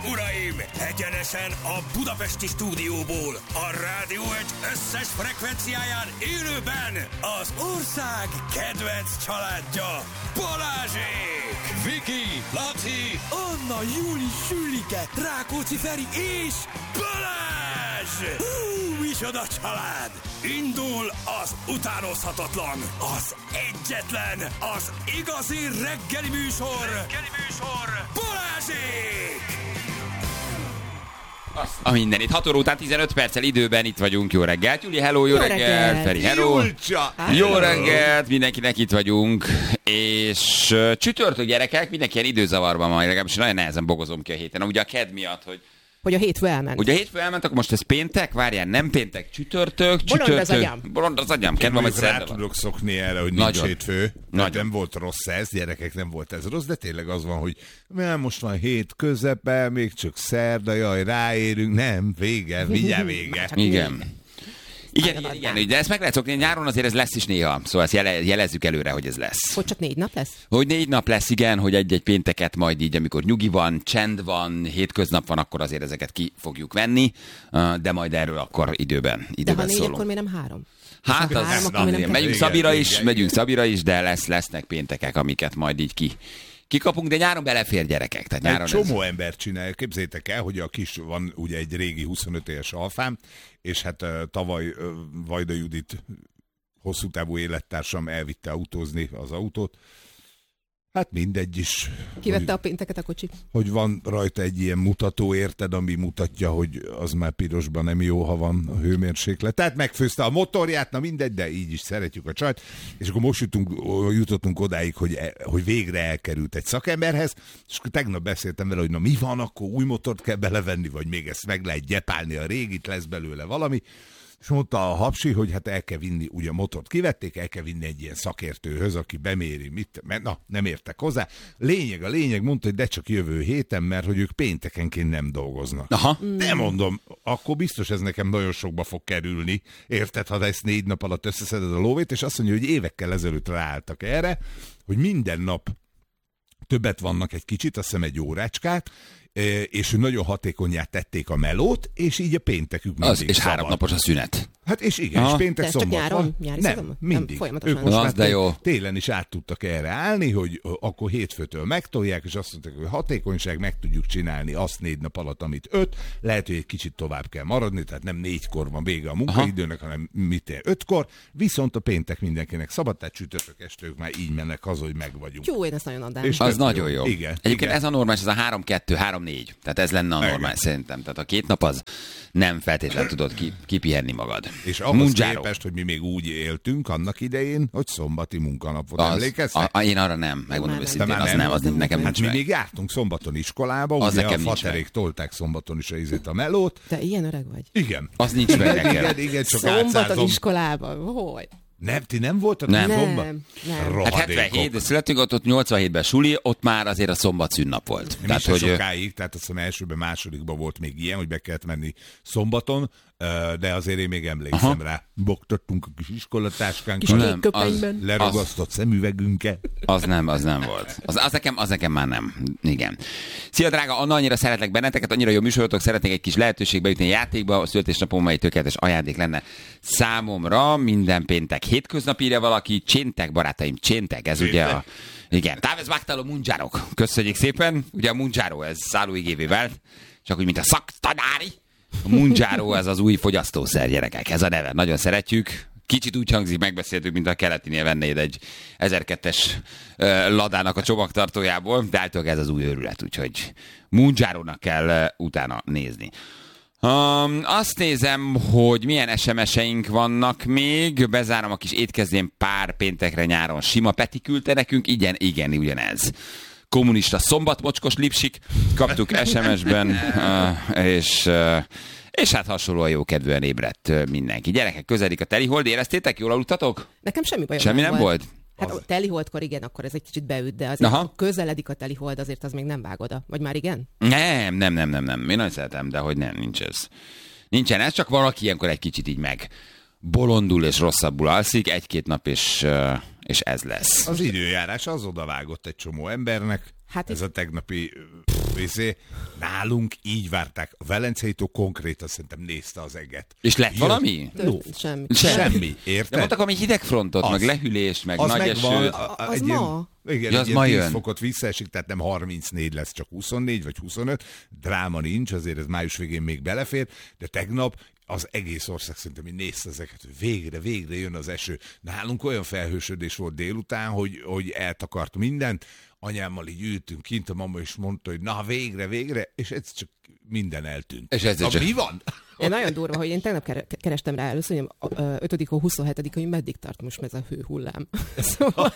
uraim, egyenesen a budapesti stúdióból, a Rádió Egy összes frekvenciáján élőben az ország kedvenc családja, Balázsék! Viki, Laci, Anna, Júli, Sülike, Rákóczi Feri és Balázs! Micsoda család! Indul az utánozhatatlan, az egyetlen, az igazi reggeli műsor, Balázsék! a mindenit. 6 óra után 15 perccel időben itt vagyunk. Jó reggelt, Júli, hello, jó reggelt, Feri, hello. Jó reggelt, mindenkinek itt vagyunk. És csütörtök, gyerekek, mindenki ilyen időzavarban van, legalábbis nagyon nehezen bogozom ki a héten. Ugye a KED miatt, hogy a hétfő elment. Ugye a hétfő elment, akkor most ez péntek? Várjál, nem péntek, csütörtök. Bolond az agyam. Kedvem, hogy rá tudok szokni erre, hogy nincs hétfő. Nem volt rossz ez, gyerekek, nem volt ez rossz, de tényleg az van, hogy most van hét közepe, még csak szerda, jaj, ráérünk, nem, vége, mindjárt vége. Igen, de ezt meg lehet szokni, nyáron azért ez lesz is néha, szóval ezt jelezzük előre, hogy ez lesz. Hogy csak 4 nap lesz? Hogy 4 nap lesz, igen, hogy egy-egy pénteket majd így, amikor nyugi van, csend van, hétköznap van, akkor azért ezeket ki fogjuk venni, de majd erről akkor időben de ha 4, szólunk. akkor miért nem 3? Hát az, megyünk Szabira is, de lesznek péntekek, amiket majd így kikapunk, de nyáron belefér, gyerekek. Tehát nyáron egy csomó ember csinálja. Képzeljétek el, hogy a kis van ugye egy régi 25 éves alfám, és hát tavaly Vajda Judit hosszú távú élettársam elvitte autózni az autót. Hát mindegy is. Kivette a pénteket a kocsi. Hogy van rajta egy ilyen mutató, érted, ami mutatja, hogy az már pirosban nem jó, ha van a hőmérséklet. Tehát megfőzte a motorját, na mindegy, de így is szeretjük a csajt. És akkor most jutottunk odáig, hogy végre elkerült egy szakemberhez, és akkor tegnap beszéltem vele, hogy na mi van, akkor új motort kell belevenni, vagy még ezt meg lehet gyepálni a régit, lesz belőle valami. És mondta a hapsi, hogy hát el kell vinni, ugye a motort kivették, el kell vinni egy ilyen szakértőhöz, aki beméri, nem értek hozzá. A lényeg mondta, hogy de csak jövő héten, mert hogy ők péntekenként nem dolgoznak. Aha. De mondom, akkor biztos ez nekem nagyon sokba fog kerülni, érted, ha ezt 4 nap alatt összeszeded a lóvét, és azt mondja, hogy évekkel ezelőtt ráálltak erre, hogy minden nap többet vannak egy kicsit, azt hiszem egy órácskát, és nagyon hatékonnyá tették a melót, és így a péntekük mindig és szabad. 3 napos a szünet. Hát és igen, és péntek szombat van. Nem, mindig. Folyamatosan. Ők most már télen is át tudtak erre állni, hogy akkor hétfőtől megtolják, és azt mondták, hogy hatékonyság, meg tudjuk csinálni azt 4 nap alatt, amit 5. Lehet, hogy egy kicsit tovább kell maradni, tehát nem 4-kor van vége a munkaidőnek, hanem 5-kor. Viszont a péntek mindenkinek szabad, tehát csütörtök este ők már így mennek haza, hogy meg vagyunk. Jó, én ezt nagyon adám. És az nagyon jó. Igen, egyébként igen. Ez a normális, ez a 3-2, 3-4. Tehát ez lenne a normális szerintem. Tehát a 2 nap az nem feltétlenül tudod kipihenni magad. És ahhoz képest, hogy mi még úgy éltünk annak idején, hogy szombati munkanap volt. Emlékeztek? Én arra nem, megmondom őszintén. Az nekem hát mi még jártunk szombaton iskolába, az ugye a faterék tolták szombaton is a melót. Te ilyen öreg vagy? Igen. Az nincs meg nekem. Igen, csak szombaton iskolában, hogy? Nem, ti nem voltatok szombat? Nem. Hát 77, de születünk, ott 87-ben suli, ott már azért a szombat szünnap volt. Nem tehát, is sokáig, tehát azt hiszem elsőben, másodikban volt még ilyen, hogy be kellett menni szombaton, de azért én még emlékszem rá. Bogtattunk a kis iskolatáskánkat, leragasztott szemüvegünket. Az nem volt. Az nekem már nem. Igen. Szia, drága Anna, annyira szeretlek benneteket, annyira jó műsorotok, szeretnék egy kis lehetőségbe jutni a játékba, a születésnapommal egy tökéletes ajándék lenne számomra, minden péntek hétköznap, írja valaki, cséntek, barátaim, cséntek, ez ugye a... Igen, Távez Vágtáló Mundzsárok. Köszönjük szépen. Ugye a Mundzsáró, ez szállóigévé csak úgy, mint a szaktanári. A Mundzsáró, ez az új fogyasztószer, gyerekek. Ez a neve. Nagyon szeretjük. Kicsit úgy hangzik, megbeszéltük, mint a keletinél vennéd egy 1002-es ladának a csomagtartójából, de általában ez az új őrület, úgyhogy Mundzsárónak kell utána nézni. Azt nézem, hogy milyen SMS-eink vannak még. Bezárom a kis étkezdén pár péntekre nyáron. Sima Peti küldte nekünk. Igen, ugyanez. Kommunista szombatmocskos lipsik. Kaptuk SMS-ben, és hát hasonlóan jókedvűen ébredt mindenki. Gyerekek, közelik a telihold. Éreztétek? Jól aludtatok? Nekem semmi bajom semmi nem volt? Hát a teliholdkor igen, akkor ez egy kicsit beüt, de azért ha közeledik a telihold, azért az még nem vág oda. Vagy már igen? Nem. Én nagyon szeretem, de hogy nem, nincs ez. Nincsen ez, csak valaki ilyenkor egy kicsit így meg bolondul és rosszabbul alszik, 1-2 nap és ez lesz. Az időjárás az odavágott egy csomó embernek. Hát ez a tegnapi részé. Nálunk így várták. A Velencei-tó konkrétan szerintem nézte az eget. És lett valami? No. Semmi. Érted? De mondtak, ami hidegfrontot, meg lehűlés, meg az nagy eső. Az ma? Igen, ja, az ma 10 jön. fokot visszaesik, tehát nem 34 lesz, csak 24 vagy 25. Dráma nincs, azért ez május végén még belefér, de tegnap az egész ország szerintem nézte ezeket, hogy végre jön az eső. Nálunk olyan felhősödés volt délután, hogy eltakart mindent. Anyámmal így ültünk kint, a mama is mondta, hogy na végre, és ez csak minden eltűnt. És ez csak... Mi van? Én nagyon durva, hogy én tegnap kerestem rá először, hogy 5. 27. hogy meddig tart most ez a hőhullám. Szóval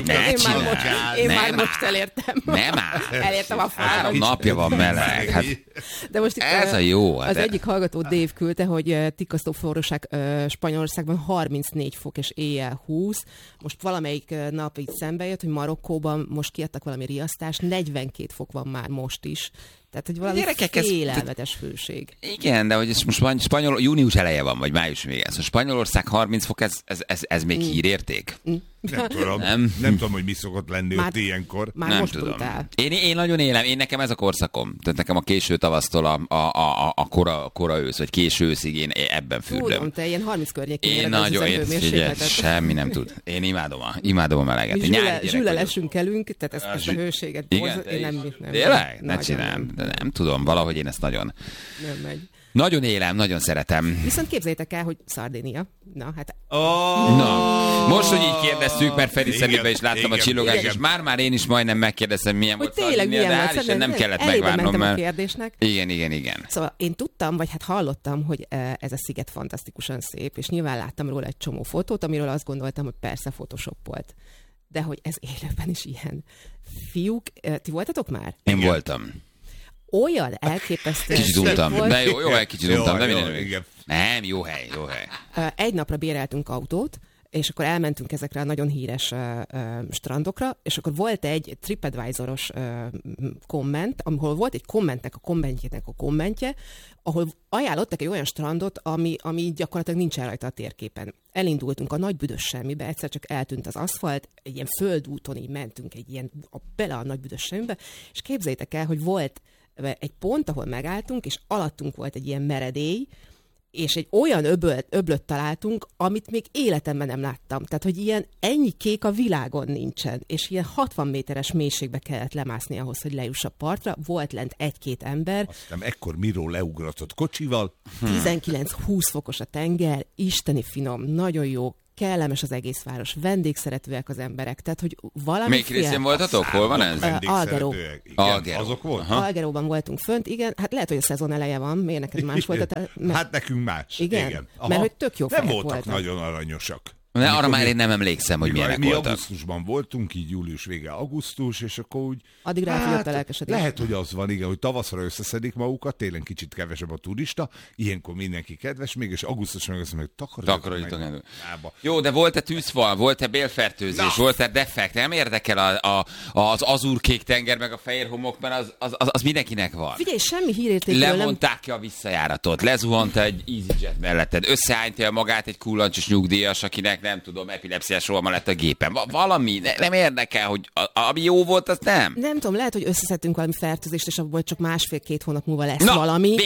én már most elértem. Nem áll. Elértem a fára. 3 napja van meleg. Hát, de most ez a jó. Az egyik hallgató Dave küldte, hogy tikkasztó forróság Spanyolországban 34 fok és éjjel 20. Most valamelyik nap így szembe jött, hogy Marokkóban most kiadtak valami riasztást, 42 fok van már most is. Tehát, hogy valami félelmetes hőség. Igen, de hogy ez most június eleje van, vagy május vége. Szóval Spanyolország 30 fok, ez még hírérték? Nem tudom. Nem tudom, hogy mi szokott lenni ott ilyenkor. Már nem most tudom. brutál. Én nagyon élem, nekem ez a korszakom. Tehát nekem a késő tavasztól a kora ősz, vagy késő őszig én ebben fürdöm. Tudom, te ilyen 30 környékén én nagyon, semmi nem tud. Én imádom a meleget. Mi zsülelesünk elünk, tehát ezt a hőséget. Igen, nem. Tényleg? Ne csinálom. Nem tudom, valahogy én ezt nagyon... Nem megy. Nagyon élem, nagyon szeretem. Viszont képzeljétek el, hogy Szardénia. Na, hát... Na, most, hogy így kérdeztük, mert Feri szemébe is láttam a csillogást, és már én is majdnem megkérdeztem, milyen volt Szardinia, de hál' Isten nem kellett megvárnom, mert... a kérdésnek. Igen. Szóval én tudtam, vagy hát hallottam, hogy ez a sziget fantasztikusan szép, és nyilván láttam róla egy csomó fotót, amiről azt gondoltam, hogy persze Photoshop volt. De hogy ez élőben is ilyen. Fiúk, ti voltatok már? Én voltam. Olyan elképesztő. Kicsit untam, volt. de jó hely, kicsit untam, de minden. Igen. Nem, jó hely. Egy napra béreltünk autót, és akkor elmentünk ezekre a nagyon híres strandokra, és akkor volt egy TripAdvisor-os komment, ahol volt egy kommentnek a kommentje, ahol ajánlottak egy olyan strandot, ami gyakorlatilag nincsen rajta a térképen. Elindultunk a nagy büdös semmibe, egyszer csak eltűnt az aszfalt, egy ilyen földúton így mentünk bele a nagy büdös semmibe, és képzeljétek el, hogy volt egy pont, ahol megálltunk, és alattunk volt egy ilyen meredély, és egy olyan öblöt találtunk, amit még életemben nem láttam. Tehát, hogy ilyen ennyi kék a világon nincsen, és ilyen 60 méteres mélységbe kellett lemászni ahhoz, hogy lejuss a partra. Volt lent 1-2 ember. Aztán ekkor Miró leugratott kocsival. 19-20 fokos a tenger, isteni finom, nagyon jó, kellemes az egész város, vendégszeretőek az emberek, tehát, hogy valami... Melyik részén voltatok? Hol van ez? Algaró. Azok voltak? Algaróban voltunk fönt, igen, hát lehet, hogy a szezon eleje van, miért neked más volt? Hát nekünk más. Igen. Mert hogy tök jó fejek voltak. Nem voltak nagyon aranyosak. De arra már én nem emlékszem, hogy milyenek voltak. Mi augusztusban voltunk, így július vége augusztus, és akkor úgy... Addig ráfogyott a lelkesedés. Lehet, hogy az van, igen, hogy tavaszra összeszedik magukat, télen kicsit kevesebb a turista, ilyenkor mindenki kedves, még és augusztusban meg azt mondja, hogy takarodjatok meg. Jó, de volt-e tűzfal, volt-e bélfertőzés, volt-e defekt? Nem érdekel az azurkék tenger, meg a fehér homok, mert az mindenkinek van. Figyelj, semmi hírértékről Lemondták ki a visszajáratot, lezuhant egy EasyJet melletted, összeállítja magát egy kullancsos nyugdíjas, akinek nem tudom, epilepsziás rohama lett a gépen. Valami, nem érdekel, hogy ami jó volt, az nem. Nem tudom, lehet, hogy összeszedtünk valami fertőzést, és abból csak 1,5-2 hónap múlva lesz valami.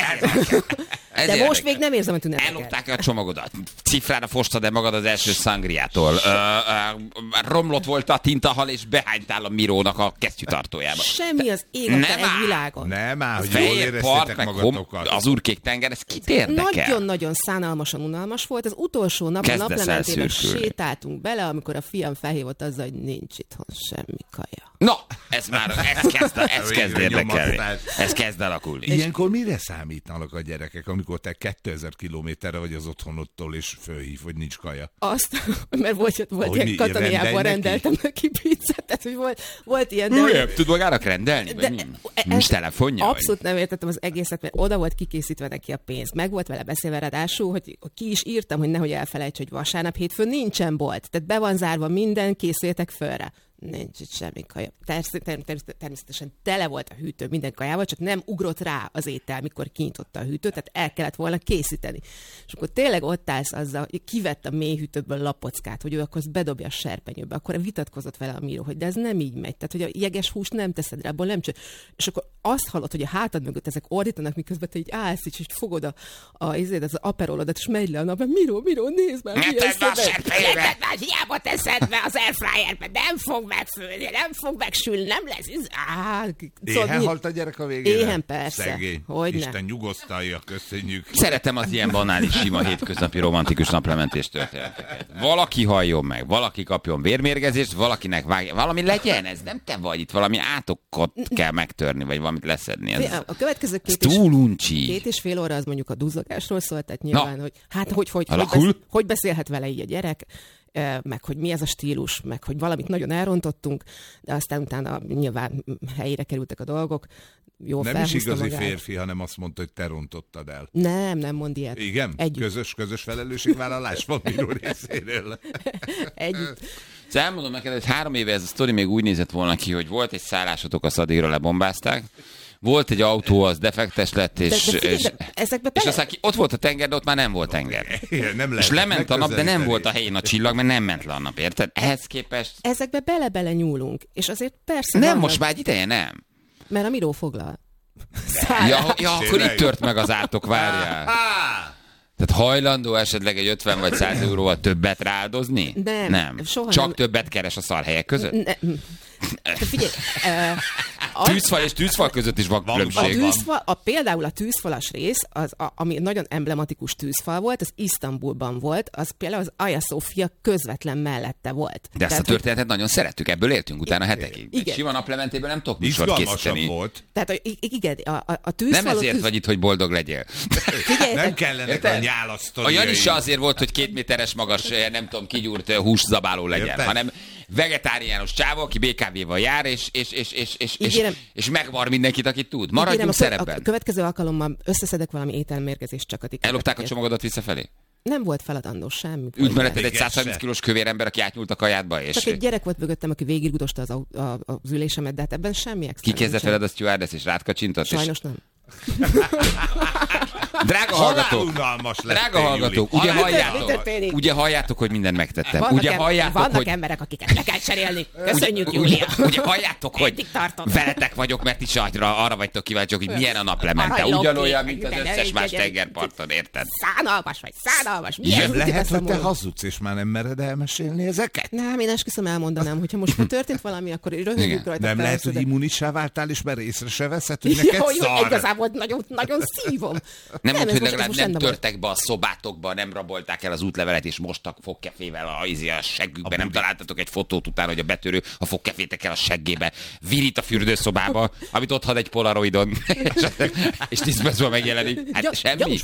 De most még nem érzem, hogy tüneteket. Ellopták a csomagodat. Cifrára fostad-e magad az első szangriától. Romlott volt a tintahal, és behánytál a Mirónak a kesztyűtartójába. Semmi az ég egy világon. Nem áll, hogy jól éreztétek magatokat. Az Urkék tenger, ez kit érdekel? Nagyon-nagyon szánalmasan unalmas volt. Az utolsó nap a naplementében sétáltunk bele, amikor a fiam felhívott azzal, hogy nincs itthon semmi kaja. Na, ez kezd érdekelni. Ez kezd alakulni. Ilyenkor mire számítanak a gyerekek, amikor te 2000 kilométerre vagy az otthonodtól, és fölhív, hogy nincs kaja? Azt, mert volt ilyen Kataniában rendeltem neki pizzát, tehát hogy volt ilyen... De tud magának rendelni? Nincs telefonja? Abszolút nem értettem az egészet, mert oda volt kikészítve neki a pénz. Meg volt vele beszélve ráadásul, hogy ki is írtam, hogy nehogy elfelejts, hogy vasárnap hétfőn nincsen bolt. Tehát be van zárva minden, készüljetek fölre. Nincs itt semmi kaja. Természetesen tele volt a hűtő minden kajával, csak nem ugrott rá az étel, mikor kinyitotta a hűtőt, tehát el kellett volna készíteni. És akkor tényleg ott állsz azzal, hogy kivett a mélyhűtőből lapockát, hogy ő akkor azt bedobja a serpenyőbe. Akkor vitatkozott vele a Miro, hogy de ez nem így megy. Tehát, hogy a jeges húst nem teszed rá, abból nem csinál. És akkor azt hallod, hogy a hátad mögött ezek ordítanak, miközben te így állsz, és fogod az aperolodat, és megy le a nap, Miro, nézd már, mi ez? Hiába teszed be az airfryerbe, nem fog megfőni, nem fog megsülni, nem lesz. Éhen halt a gyerek a végén? Éhen, persze. Szegény. Hogyne. Isten nyugosztalja, köszönjük. Szeretem az ilyen banális, sima, hétköznapi romantikus naplementés történeteket. Valaki halljon meg, valaki kapjon vérmérgezést, valakinek vágja. Valami legyen, ez nem te vagy itt, valami átokat kell megtörni, vagy valamit leszedni. Ez, a következő túl uncsi. 2,5 óra az mondjuk a duzzogásról szólt, tehát nyilván, hogy hát hogy beszélhet vele így a gyerek, meg hogy mi ez a stílus, meg hogy valamit nagyon elrontottunk, de aztán utána nyilván helyére kerültek a dolgok. Jó, nem is igazi magát. Férfi, hanem azt mondta, hogy te rontottad el. Nem mond ilyet. Igen? Együtt. Közös felelősségvállalás van Miro részéről. Együtt. Szóval elmondom neked, hogy 3 éve ez a sztori még úgy nézett volna ki, hogy volt egy szállásotok, a Szadékra lebombázták, volt egy autó, az defektes lett, és aztán ott volt a tenger, de ott már nem volt tenger. Nem és lement a nap, de nem volt a helyén a csillag, mert nem ment le a nap, érted? Ehhez képest... Ezekbe bele-bele nyúlunk, és azért persze... Nem, most már egy ideje nem. Mert a Miro foglal. Ja, akkor itt tört meg az átok, várjál. Tehát hajlandó esetleg egy 50 vagy 100 euróval többet rááldozni? Nem. Soha csak nem. Többet keres a szarhelyek között? Figyelj, tűzfal és tűzfal között is van különbség. Például a tűzfalas rész, ami nagyon emblematikus tűzfal volt, az Isztambulban volt, az például az Hagia Sophia közvetlen mellette volt. De ezt a történetet nagyon szerettük, ebből éltünk utána hetekig. Igen. Sima naplementében nem tudok műsort készíteni. Volt. Tehát igen, a tűzfal... Nem ezért vagy itt, hogy boldog legyél. Nem kellene a nyálasztani. A Jani se azért volt, hogy 2 méteres magas, nem tudom, kigyúrt húszabáló legyen, hanem vegetáriánus csávó, aki BKV-val jár, és megvar mindenkit, akit tud. Maradjunk szerepben. A következő alkalommal összeszedek valami ételmérgezést csak a tiket. Ellopták a csomagodat visszafelé? Nem volt feladandó semmi. Úgy melletted egy 130 kilós kövér ember, aki átnyúlt a kajádba, és... Csak egy gyerek volt mögöttem, aki végiggudosta az ülésemet, de hát ebben semmi extra. Ki kezdte feled a stewardess, és rád kacsintott? Sajnos nem. Drága hallgatók, ugye halljátok, hogy mindent megtettem. Vannak emberek, akiket le kell cserélni. Köszönjük, Júlia. Ugye halljátok, hogy veletek vagyok, mert is arra vagytok kíváncsiak, hogy milyen a naplemente. Ugyanolyan, mint az összes más tengerparton, érted? Szánalmas. Lehet, hogy te hazudsz, és már nem mered elmesélni ezeket? Nem, én esküszöm elmondanám, hogyha most történt valami, akkor röhögjük rajta. Nem lehet, hogy immunissá váltál, és már észre se veszed, hogy neked szar. Igazából nagyon szívom. Nem mondd, hogy legalább nem törtek be a szobátokba, nem rabolták el az útlevelet, és mostak fogkefével a seggükbe, nem találtatok egy fotót utána, hogy a betörő a fogkefétekkel a seggébe virít a fürdőszobába, amit ott had egy polaroidon, és 10 percben megjelenik. Hát semmi.